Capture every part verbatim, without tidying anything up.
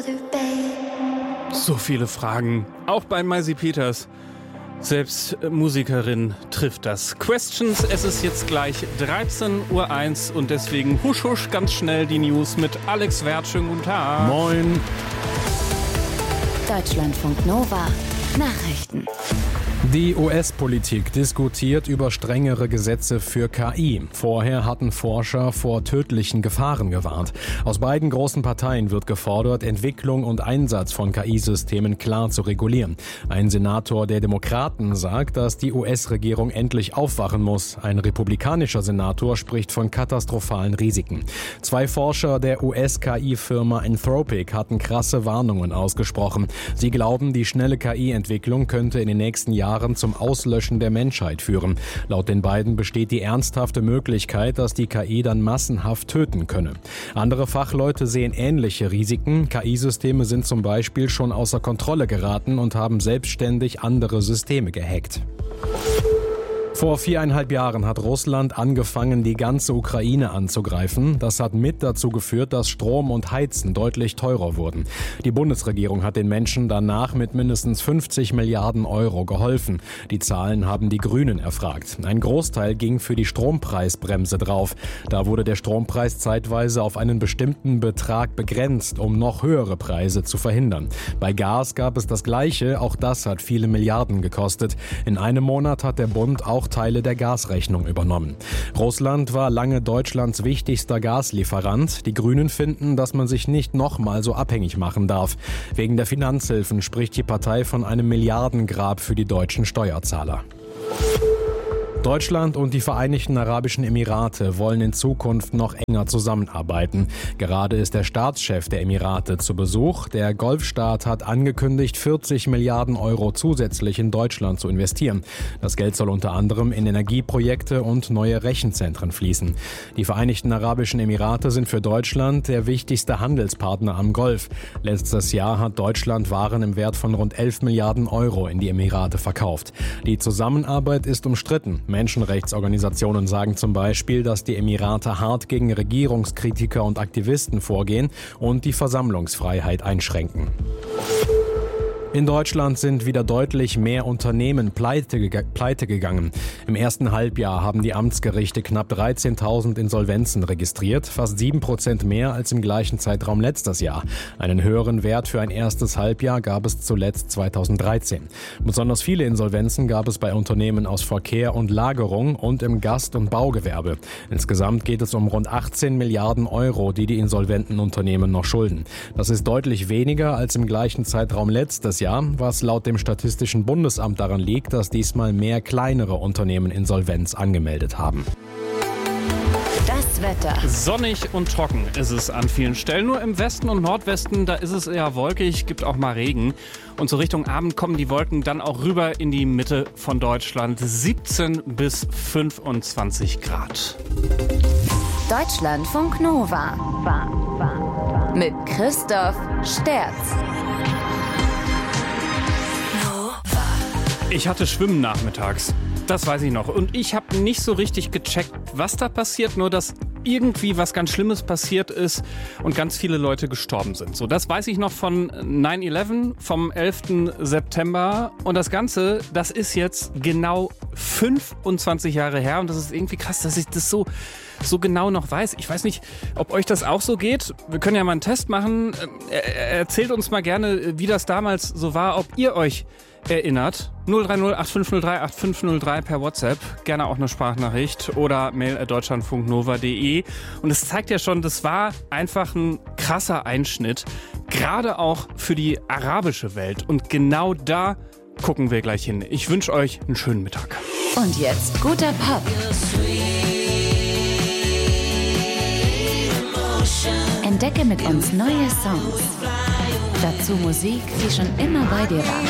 So viele Fragen, auch bei Maisie Peters. Selbst Musikerin trifft das. Questions, es ist jetzt gleich dreizehn Uhr eins und deswegen husch husch ganz schnell die News mit Alex Werth. Schönen guten Tag. Moin. Deutschlandfunk Nova Nachrichten. Die U S-Politik diskutiert über strengere Gesetze für K I. Vorher hatten Forscher vor tödlichen Gefahren gewarnt. Aus beiden großen Parteien wird gefordert, Entwicklung und Einsatz von K I-Systemen klar zu regulieren. Ein Senator der Demokraten sagt, dass die U S-Regierung endlich aufwachen muss. Ein republikanischer Senator spricht von katastrophalen Risiken. Zwei Forscher der U S-K I-Firma Anthropic hatten krasse Warnungen ausgesprochen. Sie glauben, die schnelle K I-Entwicklung könnte in den nächsten Jahren zum Auslöschen der Menschheit führen. Laut den beiden besteht die ernsthafte Möglichkeit, dass die K I dann massenhaft töten könne. Andere Fachleute sehen ähnliche Risiken. K I-Systeme sind zum Beispiel schon außer Kontrolle geraten und haben selbstständig andere Systeme gehackt. Vor viereinhalb Jahren hat Russland angefangen, die ganze Ukraine anzugreifen. Das hat mit dazu geführt, dass Strom und Heizen deutlich teurer wurden. Die Bundesregierung hat den Menschen danach mit mindestens fünfzig Milliarden Euro geholfen. Die Zahlen haben die Grünen erfragt. Ein Großteil ging für die Strompreisbremse drauf. Da wurde der Strompreis zeitweise auf einen bestimmten Betrag begrenzt, um noch höhere Preise zu verhindern. Bei Gas gab es das Gleiche, auch das hat viele Milliarden gekostet. In einem Monat hat der Bund auch Teile der Gasrechnung übernommen. Russland war lange Deutschlands wichtigster Gaslieferant. Die Grünen finden, dass man sich nicht nochmal so abhängig machen darf. Wegen der Finanzhilfen spricht die Partei von einem Milliardengrab für die deutschen Steuerzahler. Deutschland und die Vereinigten Arabischen Emirate wollen in Zukunft noch enger zusammenarbeiten. Gerade ist der Staatschef der Emirate zu Besuch. Der Golfstaat hat angekündigt, vierzig Milliarden Euro zusätzlich in Deutschland zu investieren. Das Geld soll unter anderem in Energieprojekte und neue Rechenzentren fließen. Die Vereinigten Arabischen Emirate sind für Deutschland der wichtigste Handelspartner am Golf. Letztes Jahr hat Deutschland Waren im Wert von rund elf Milliarden Euro in die Emirate verkauft. Die Zusammenarbeit ist umstritten. Menschenrechtsorganisationen sagen zum Beispiel, dass die Emirate hart gegen Regierungskritiker und Aktivisten vorgehen und die Versammlungsfreiheit einschränken. In Deutschland sind wieder deutlich mehr Unternehmen pleite, pleite gegangen. Im ersten Halbjahr haben die Amtsgerichte knapp dreizehntausend Insolvenzen registriert, fast sieben Prozent mehr als im gleichen Zeitraum letztes Jahr. Einen höheren Wert für ein erstes Halbjahr gab es zuletzt zweitausenddreizehn. Besonders viele Insolvenzen gab es bei Unternehmen aus Verkehr und Lagerung und im Gast- und Baugewerbe. Insgesamt geht es um rund achtzehn Milliarden Euro, die die insolventen Unternehmen noch schulden. Das ist deutlich weniger als im gleichen Zeitraum letztes Jahr. Was laut dem Statistischen Bundesamt daran liegt, dass diesmal mehr kleinere Unternehmen Insolvenz angemeldet haben. Das Wetter. Sonnig und trocken ist es an vielen Stellen. Nur im Westen und Nordwesten, da ist es eher wolkig, gibt auch mal Regen. Und so Richtung Abend kommen die Wolken dann auch rüber in die Mitte von Deutschland. siebzehn bis fünfundzwanzig Grad. Deutschlandfunk Nova. Mit Christoph Sterz. Ich hatte Schwimmen nachmittags, das weiß ich noch. Und ich habe nicht so richtig gecheckt, was da passiert, nur dass irgendwie was ganz Schlimmes passiert ist und ganz viele Leute gestorben sind. So, das weiß ich noch von neun elf vom elften September. Und das Ganze, das ist jetzt genau fünfundzwanzig Jahre her. Und das ist irgendwie krass, dass ich das so, so genau noch weiß. Ich weiß nicht, ob euch das auch so geht. Wir können ja mal einen Test machen. Erzählt uns mal gerne, wie das damals so war, ob ihr euch erinnert. null drei null acht fünf null drei acht fünf null drei per WhatsApp. Gerne auch eine Sprachnachricht oder mail at deutschlandfunknova punkt de. Und es zeigt ja schon, das war einfach ein krasser Einschnitt. Gerade auch für die arabische Welt. Und genau da gucken wir gleich hin. Ich wünsche euch einen schönen Mittag. Und jetzt guter Pop. Entdecke mit uns neue Songs. Dazu Musik, die schon immer bei dir war.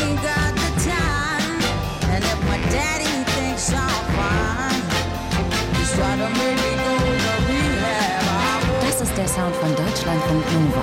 Das ist der Sound von Deutschlandfunk Nova.